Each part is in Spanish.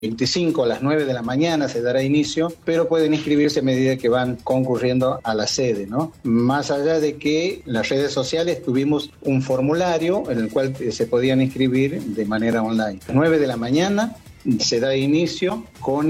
25 a las 9 de la mañana se dará inicio, pero pueden inscribirse a medida que van concurriendo a la sede, ¿no? Más allá de que en las redes sociales tuvimos un formulario en el cual se podían inscribir de manera online. 9 de la mañana se da inicio con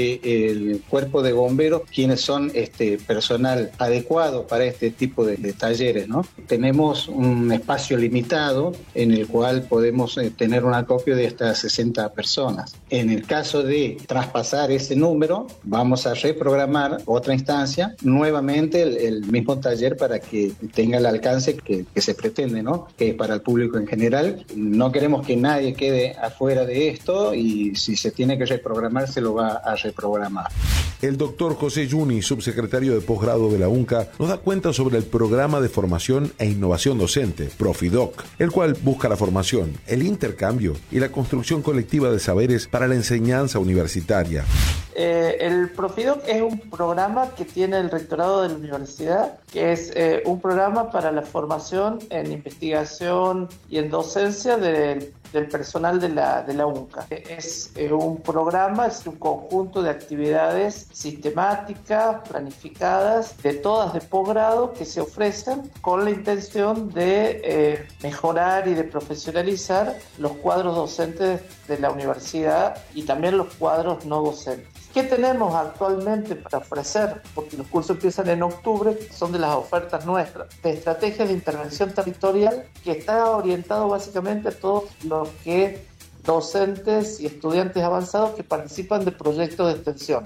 el cuerpo de bomberos, quienes son personal adecuado para este tipo de talleres, ¿no? Tenemos un espacio limitado en el cual podemos tener un acopio de hasta 60 personas. En el caso de traspasar ese número, vamos a reprogramar otra instancia, nuevamente el mismo taller para que tenga el alcance que se pretende, ¿no? Que para el público en general. No queremos que nadie quede afuera de esto y si se tiene que reprogramar, se lo va a reprogramar. El doctor José Yuni, subsecretario de posgrado de la UNCA, nos da cuenta sobre el programa de formación e innovación docente, Profidoc, el cual busca la formación, el intercambio y la construcción colectiva de saberes para la enseñanza universitaria. El Profidoc es un programa que tiene el rectorado de la universidad, que es un programa para la formación en investigación y en docencia del personal de la UNCA. Es un programa, es un conjunto de actividades sistemáticas, planificadas, todas de posgrado, que se ofrecen con la intención de mejorar y de profesionalizar los cuadros docentes de la universidad y también los cuadros no docentes. ¿Qué tenemos actualmente para ofrecer? Porque los cursos empiezan en octubre, son de las ofertas nuestras, de estrategias de intervención territorial, que está orientado básicamente a todos los que docentes y estudiantes avanzados que participan de proyectos de extensión.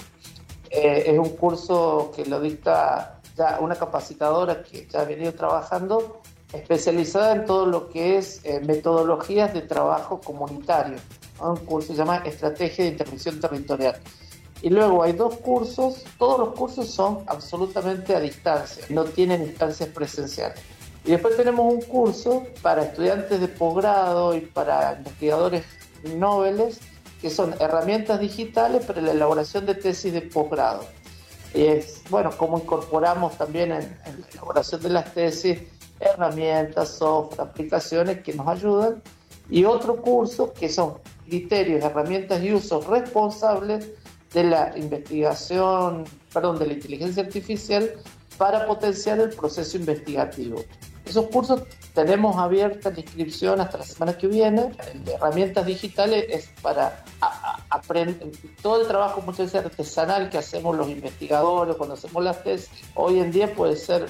Es un curso que lo dicta ya una capacitadora que ya ha venido trabajando, especializada en todo lo que es metodologías de trabajo comunitario. Un curso que se llama Estrategia de Intervención Territorial. Y luego hay 2 cursos, todos los cursos son absolutamente a distancia, no tienen instancias presenciales. Y después tenemos un curso para estudiantes de posgrado y para investigadores noveles, que son herramientas digitales para la elaboración de tesis de posgrado. Y es, bueno, cómo incorporamos también en la elaboración de las tesis herramientas, software, aplicaciones que nos ayudan. Y otro curso que son criterios, herramientas y usos responsables de la investigación, de la inteligencia artificial para potenciar el proceso investigativo. Esos cursos tenemos abierta la inscripción hasta la semana que viene. El de herramientas digitales es para aprender todo el trabajo muchas veces artesanal que hacemos los investigadores cuando hacemos las tesis. Hoy en día puede ser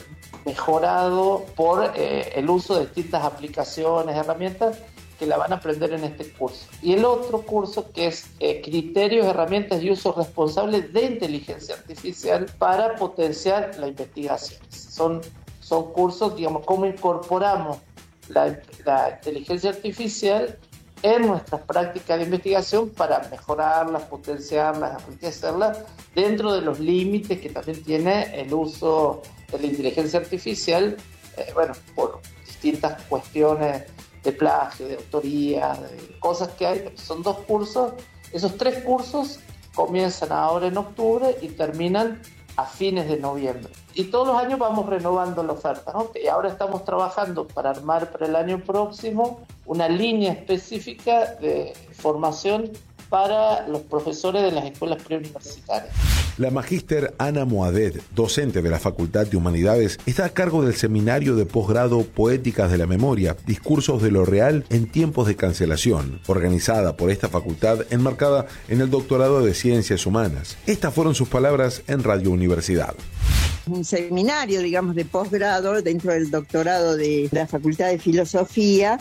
mejorado por el uso de distintas aplicaciones, herramientas que la van a aprender en este curso. Y el otro curso que es criterios, herramientas y usos responsables de inteligencia artificial para potenciar la investigación. Son cursos, digamos, cómo incorporamos la inteligencia artificial en nuestras prácticas de investigación para mejorarlas, potenciarlas, enriquecerlas dentro de los límites que también tiene el uso de la inteligencia artificial, por distintas cuestiones de plagio, de autoría, de cosas que hay. Son 2 cursos. Esos 3 cursos comienzan ahora en octubre y terminan a fines de noviembre. Y todos los años vamos renovando la oferta, ¿no? Y ahora estamos trabajando para armar para el año próximo una línea específica de formación para los profesores de las escuelas preuniversitarias. La magíster Ana Moadet, docente de la Facultad de Humanidades, está a cargo del seminario de posgrado Poéticas de la Memoria, Discursos de lo Real en Tiempos de Cancelación, organizada por esta facultad enmarcada en el doctorado de Ciencias Humanas. Estas fueron sus palabras en Radio Universidad. Un seminario, digamos, de posgrado dentro del doctorado de la Facultad de Filosofía,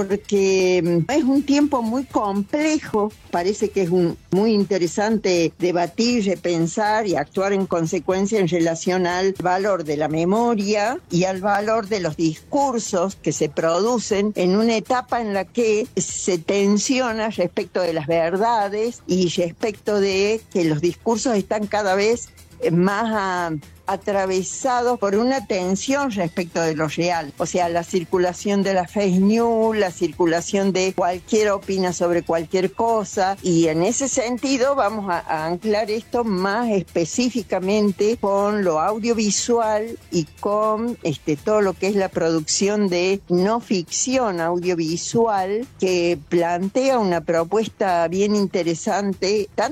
porque es un tiempo muy complejo. Parece que es muy interesante debatir, repensar y actuar en consecuencia en relación al valor de la memoria y al valor de los discursos que se producen en una etapa en la que se tensiona respecto de las verdades y respecto de que los discursos están cada vez más atravesados por una tensión respecto de lo real, o sea, la circulación de la fake news, la circulación de cualquier opina sobre cualquier cosa, y en ese sentido vamos a anclar esto más específicamente con lo audiovisual y con todo lo que es la producción de no ficción audiovisual, que plantea una propuesta bien interesante, tanto